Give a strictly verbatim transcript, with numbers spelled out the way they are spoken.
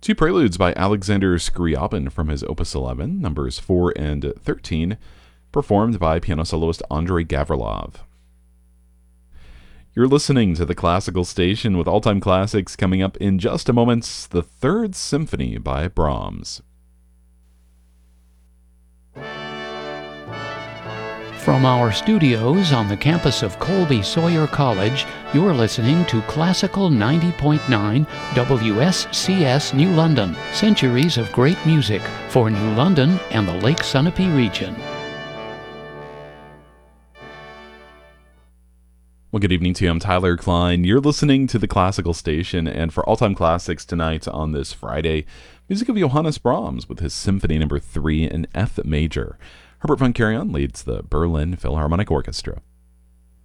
Two preludes by Alexander Scriabin from his Opus eleven, numbers four and thirteen, performed by piano soloist Andrei Gavrilov. You're listening to the Classical Station with all-time classics. Coming up in just a moment, the Third Symphony by Brahms. From our studios on the campus of Colby Sawyer College, you're listening to Classical ninety point nine W S C S New London, centuries of great music for New London and the Lake Sunapee region. Well, good evening to you. I'm Tyler Klein. You're listening to the Classical Station, and for all-time classics tonight on this Friday, music of Johannes Brahms with his Symphony Number three in F major. Herbert von Karajan leads the Berlin Philharmonic Orchestra.